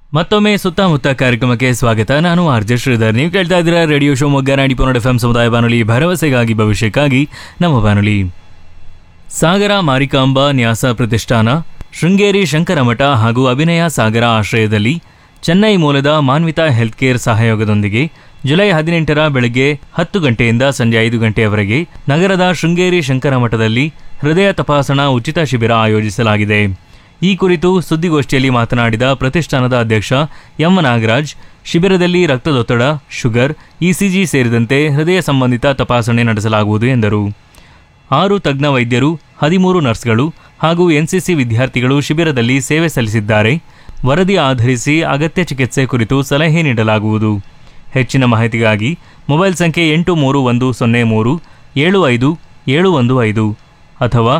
ಮತ್ತೊಮ್ಮೆ ಸುತ್ತಮುತ್ತ ಕಾರ್ಯಕ್ರಮಕ್ಕೆ ಸ್ವಾಗತ. ನಾನು ಆರ್ಜೆ ಶ್ರೀಧರ್. ನೀವು ಕೇಳ್ತಾ ಇದ್ದೀರಾ ರೇಡಿಯೋ ಶಿವಮೊಗ್ಗ 90.1 FM ಸಮುದಾಯ ಬಾನುಲಿ, ಭರವಸೆಗಾಗಿ ಭವಿಷ್ಯಕ್ಕಾಗಿ ನಮ್ಮ ಬಾನುಲಿ. ಸಾಗರ ಮಾರಿಕಾಂಬಾ ನ್ಯಾಸ ಪ್ರತಿಷ್ಠಾನ, ಶೃಂಗೇರಿ ಶಂಕರಮಠ ಹಾಗೂ ಅಭಿನಯ ಸಾಗರ ಆಶ್ರಯದಲ್ಲಿ ಚೆನ್ನೈ ಮೂಲದ ಮಾನ್ವಿತಾ ಹೆಲ್ತ್ ಕೇರ್ ಸಹಯೋಗದೊಂದಿಗೆ ಜುಲೈ 18ರ ಬೆಳಗ್ಗೆ 10 ಗಂಟೆಯಿಂದ ಸಂಜೆ 5 ಗಂಟೆಯವರೆಗೆ ನಗರದ ಶೃಂಗೇರಿ ಶಂಕರಮಠದಲ್ಲಿ ಹೃದಯ ತಪಾಸಣಾ ಉಚಿತ ಶಿಬಿರ ಆಯೋಜಿಸಲಾಗಿದೆ. ಈ ಕುರಿತು ಸುದ್ದಿಗೋಷ್ಠಿಯಲ್ಲಿ ಮಾತನಾಡಿದ ಪ್ರತಿಷ್ಠಾನದ ಅಧ್ಯಕ್ಷ ಎಂ ನಾಗರಾಜ್, ಶಿಬಿರದಲ್ಲಿ ರಕ್ತದೊತ್ತಡ, ಶುಗರ್, ಇಸಿಜಿ ಸೇರಿದಂತೆ ಹೃದಯ ಸಂಬಂಧಿತ ತಪಾಸಣೆ ನಡೆಸಲಾಗುವುದು ಎಂದರು. 6 ತಜ್ಞ ವೈದ್ಯರು, 13 ನರ್ಸ್ಗಳು ಹಾಗೂ ಎನ್ಸಿಸಿ ವಿದ್ಯಾರ್ಥಿಗಳು ಶಿಬಿರದಲ್ಲಿ ಸೇವೆ ಸಲ್ಲಿಸಿದ್ದಾರೆ. ವರದಿ ಆಧರಿಸಿ ಅಗತ್ಯ ಚಿಕಿತ್ಸೆ ಕುರಿತು ಸಲಹೆ ನೀಡಲಾಗುವುದು. ಹೆಚ್ಚಿನ ಮಾಹಿತಿಗಾಗಿ ಮೊಬೈಲ್ ಸಂಖ್ಯೆ 813173575715 ಅಥವಾ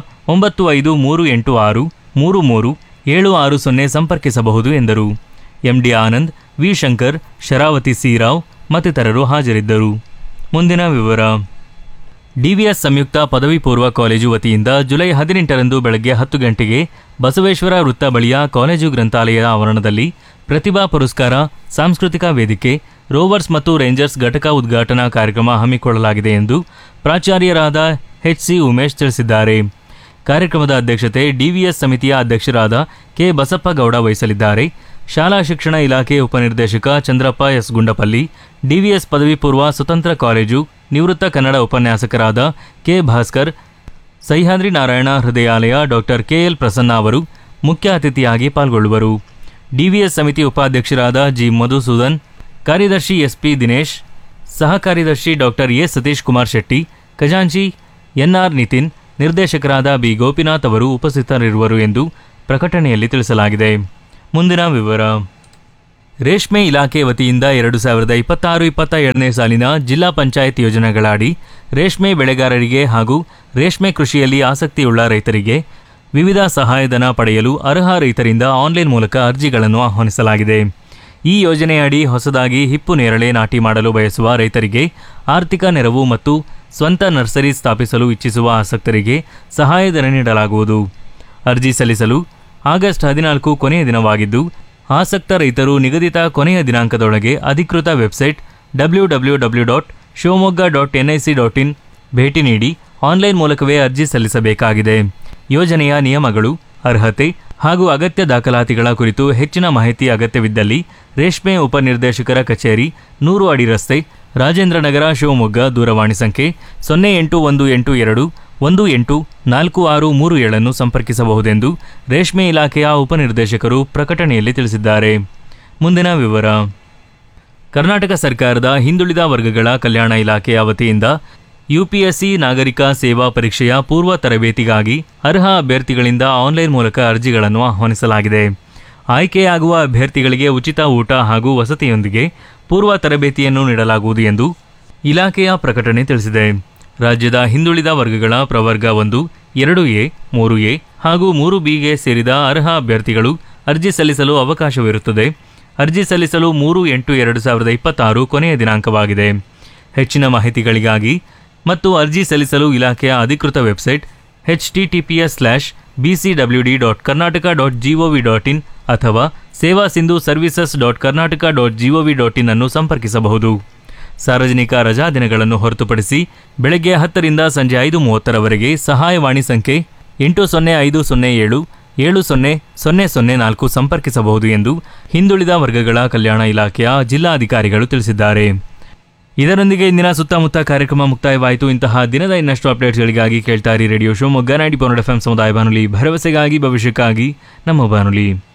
9538633760 ಸಂಪರ್ಕಿಸಬಹುದು ಎಂದರು. ಎಂಡಿ ಆನಂದ್, ವಿ ಶಂಕರ್, ಶರಾವತಿ ಸಿರಾವ್ ಮತ್ತಿತರರು ಹಾಜರಿದ್ದರು. ಮುಂದಿನ ವಿವರ. ಡಿವಿಎಸ್ ಸಂಯುಕ್ತ ಪದವಿ ಪೂರ್ವ ಕಾಲೇಜು ವತಿಯಿಂದ ಜುಲೈ 18ರಂದು ಬೆಳಗ್ಗೆ 10 ಗಂಟೆಗೆ ಬಸವೇಶ್ವರ ವೃತ್ತ ಬಳಿಯ ಕಾಲೇಜು ಗ್ರಂಥಾಲಯದ ಆವರಣದಲ್ಲಿ ಪ್ರತಿಭಾ ಪುರಸ್ಕಾರ, ಸಾಂಸ್ಕೃತಿಕ ವೇದಿಕೆ, ರೋವರ್ಸ್ ಮತ್ತು ರೇಂಜರ್ಸ್ ಘಟಕ ಉದ್ಘಾಟನಾ ಕಾರ್ಯಕ್ರಮ ಹಮ್ಮಿಕೊಳ್ಳಲಾಗಿದೆ ಎಂದು ಪ್ರಾಚಾರ್ಯರಾದ ಎಚ್.ಸಿ. ಉಮೇಶ್ ತಿಳಿಸಿದ್ದಾರೆ. ಕಾರ್ಯಕ್ರಮದ ಅಧ್ಯಕ್ಷತೆ ಡಿವಿಎಸ್ ಸಮಿತಿಯ ಅಧ್ಯಕ್ಷರಾದ ಕೆ. ಬಸಪ್ಪಗೌಡ ವಹಿಸಲಿದ್ದಾರೆ. ಶಾಲಾ ಶಿಕ್ಷಣ ಇಲಾಖೆ ಉಪನಿರ್ದೇಶಕ ಚಂದ್ರಪ್ಪ ಎಸ್. ಗುಂಡಪಲ್ಲಿ, ಡಿವಿಎಸ್ ಪದವಿ ಪೂರ್ವ ಸ್ವತಂತ್ರ ಕಾಲೇಜು ನಿವೃತ್ತ ಕನ್ನಡ ಉಪನ್ಯಾಸಕರಾದ K. Bhaskar, Sahyadri Narayana Hrudayalaya doctor KL. Prasanna ಅವರು ಮುಖ್ಯ ಅತಿಥಿಯಾಗಿ ಪಾಲ್ಗೊಳ್ಳುವರು. ಡಿವಿಎಸ್ ಸಮಿತಿ ಉಪಾಧ್ಯಕ್ಷರಾದ ಜಿ. ಮಧುಸೂದನ್, ಕಾರ್ಯದರ್ಶಿ ಎಸ್.ಪಿ. ದಿನೇಶ್, ಸಹ ಕಾರ್ಯದರ್ಶಿ ಡಾಕ್ಟರ್ ಎ. ಸತೀಶ್ ಕುಮಾರ್ ಶೆಟ್ಟಿ, ಖಜಾಂಚಿ ಎನ್.ಆರ್. ನಿತಿನ್, ನಿರ್ದೇಶಕರಾದ ಬಿ. ಗೋಪಿನಾಥ್ ಅವರು ಉಪಸ್ಥಿತರಿರುವರು ಎಂದು ಪ್ರಕಟಣೆಯಲ್ಲಿ ತಿಳಿಸಲಾಗಿದೆ. ಮುಂದಿನ ವಿವರ. ರೇಷ್ಮೆ ಇಲಾಖೆ ವತಿಯಿಂದ 2026-27ನೇ ಸಾಲಿನ ಜಿಲ್ಲಾ ಪಂಚಾಯತ್ ಯೋಜನೆಗಳಡಿ ರೇಷ್ಮೆ ಬೆಳೆಗಾರರಿಗೆ ಹಾಗೂ ರೇಷ್ಮೆ ಕೃಷಿಯಲ್ಲಿ ಆಸಕ್ತಿಯುಳ್ಳ ರೈತರಿಗೆ ವಿವಿಧ ಸಹಾಯಧನ ಪಡೆಯಲು ಅರ್ಹ ರೈತರಿಂದ ಆನ್ಲೈನ್ ಮೂಲಕ ಅರ್ಜಿಗಳನ್ನು ಆಹ್ವಾನಿಸಲಾಗಿದೆ. ಈ ಯೋಜನೆಯಡಿ ಹೊಸದಾಗಿ ಹಿಪ್ಪು ನೇರಳೆ ನಾಟಿ ಮಾಡಲು ಬಯಸುವ ರೈತರಿಗೆ ಆರ್ಥಿಕ ನೆರವು ಮತ್ತು ಸ್ವಂತ ನರ್ಸರಿ ಸ್ಥಾಪಿಸಲು ಇಚ್ಛಿಸುವ ಆಸಕ್ತರಿಗೆ ಸಹಾಯಧನ ನೀಡಲಾಗುವುದು. ಅರ್ಜಿ ಸಲ್ಲಿಸಲು ಆಗಸ್ಟ್ 14 ಕೊನೆಯ ದಿನವಾಗಿದ್ದು, ಆಸಕ್ತ ರೈತರು ನಿಗದಿತ ಕೊನೆಯ ದಿನಾಂಕದೊಳಗೆ ಅಧಿಕೃತ ವೆಬ್ಸೈಟ್ www.shivamogga.nic.in ಭೇಟಿ ನೀಡಿ ಆನ್ಲೈನ್ ಮೂಲಕವೇ ಅರ್ಜಿ ಸಲ್ಲಿಸಬೇಕಾಗಿದೆ. ಯೋಜನೆಯ ನಿಯಮಗಳು, ಅರ್ಹತೆ ಹಾಗೂ ಅಗತ್ಯ ದಾಖಲಾತಿಗಳ ಕುರಿತು ಹೆಚ್ಚಿನ ಮಾಹಿತಿ ಅಗತ್ಯವಿದ್ದಲ್ಲಿ ರೇಷ್ಮೆ ಉಪನಿರ್ದೇಶಕರ ಕಚೇರಿ, 100 ಅಡಿ ರಸ್ತೆ, ರಾಜೇಂದ್ರ ನಗರ, ಶಿವಮೊಗ್ಗ. ದೂರವಾಣಿ ಸಂಖ್ಯೆ 081821843637 ಸಂಪರ್ಕಿಸಬಹುದೆಂದು ರೇಷ್ಮೆ ಇಲಾಖೆಯ ಉಪನಿರ್ದೇಶಕರು ಪ್ರಕಟಣೆಯಲ್ಲಿ ತಿಳಿಸಿದ್ದಾರೆ. ಮುಂದಿನ ವಿವರ. ಕರ್ನಾಟಕ ಸರ್ಕಾರದ ಹಿಂದುಳಿದ ವರ್ಗಗಳ ಕಲ್ಯಾಣ ಇಲಾಖೆಯ ವತಿಯಿಂದ ಯುಪಿಎಸ್ಸಿ ನಾಗರಿಕ ಸೇವಾ ಪರೀಕ್ಷೆಯ ಪೂರ್ವ ತರಬೇತಿಗಾಗಿ ಅರ್ಹ ಅಭ್ಯರ್ಥಿಗಳಿಂದ ಆನ್ಲೈನ್ ಮೂಲಕ ಅರ್ಜಿಗಳನ್ನು ಆಹ್ವಾನಿಸಲಾಗಿದೆ. ಆಯ್ಕೆಯಾಗುವ ಅಭ್ಯರ್ಥಿಗಳಿಗೆ ಉಚಿತ ಊಟ ಹಾಗೂ ವಸತಿಯೊಂದಿಗೆ ಪೂರ್ವ ತರಬೇತಿಯನ್ನು ನೀಡಲಾಗುವುದು ಎಂದು ಇಲಾಖೆಯ ಪ್ರಕಟಣೆ ತಿಳಿಸಿದೆ. ರಾಜ್ಯದ ಹಿಂದುಳಿದ ವರ್ಗಗಳ ಪ್ರವರ್ಗ 1, 2A, 3A ಹಾಗೂ 3Bಗೆ ಸೇರಿದ ಅರ್ಹ ಅಭ್ಯರ್ಥಿಗಳು ಅರ್ಜಿ ಸಲ್ಲಿಸಲು ಅವಕಾಶವಿರುತ್ತದೆ. ಅರ್ಜಿ ಸಲ್ಲಿಸಲು 3/8/2026 ಕೊನೆಯ ದಿನಾಂಕವಾಗಿದೆ. ಹೆಚ್ಚಿನ ಮಾಹಿತಿಗಳಿಗಾಗಿ ಮತ್ತು ಅರ್ಜಿ ಸಲ್ಲಿಸಲು ಇಲಾಖೆಯ ಅಧಿಕೃತ ವೆಬ್ಸೈಟ್ https:/bcwd.karnataka.gov.in ಅಥವಾ ಸೇವಾಸಿಂಧು services.karnataka.gov.in ಅನ್ನು ಸಂಪರ್ಕಿಸಬಹುದು. ಸಾರ್ವಜನಿಕ ರಜಾ ದಿನಗಳನ್ನು ಹೊರತುಪಡಿಸಿ ಬೆಳಗ್ಗೆ 10ರಿಂದ ಸಂಜೆ 5:30ರವರೆಗೆ ಸಹಾಯವಾಣಿ ಸಂಖ್ಯೆ 8050770004 ಸಂಪರ್ಕಿಸಬಹುದು ಎಂದು ಹಿಂದುಳಿದ ವರ್ಗಗಳ ಕಲ್ಯಾಣ ಇಲಾಖೆಯ ಜಿಲ್ಲಾಧಿಕಾರಿಗಳು ತಿಳಿಸಿದ್ದಾರೆ. ಇದರೊಂದಿಗೆ ಇಂದಿನ ಸುತ್ತಮುತ್ತ ಕಾರ್ಯಕ್ರಮ ಮುಕ್ತಾಯವಾಯಿತು. ಇಂತಹ ದಿನದ ಇನ್ನಷ್ಟು ಅಪ್ಡೇಟ್ಸ್ಗಳಿಗಾಗಿ ಕೇಳ್ತಾ ಇರಿ ರೇಡಿಯೋ ಶಿವಮೊಗ್ಗ 90.1 FM ಸಮುದಾಯ ಬಾನುಲಿ, ಭರವಸೆಗಾಗಿ ಭವಿಷ್ಯಕ್ಕಾಗಿ ನಮ್ಮ ಬಾನುಲಿ.